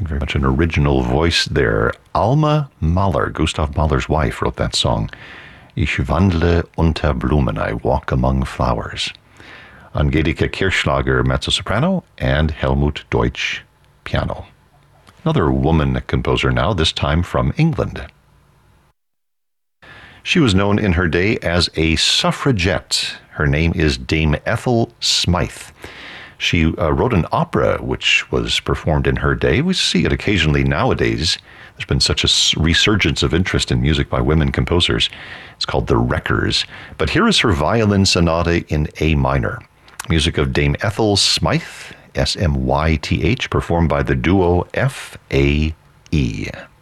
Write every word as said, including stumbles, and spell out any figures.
and very much an original voice there. Alma Mahler, Gustav Mahler's wife, wrote that song. Ich wandle unter Blumen, I walk among flowers. Angelika Kirchschlager, mezzo-soprano, and Helmut Deutsch, piano. Another woman composer now, this time from England. She was known in her day as a suffragette. Her name is Dame Ethel Smythe. She uh, wrote an opera which was performed in her day. We see it occasionally nowadays. There's been such a resurgence of interest in music by women composers. It's called The Wreckers. But here is her violin sonata in A minor. Music of Dame Ethel Smythe, S M Y T H, performed by the duo F A E.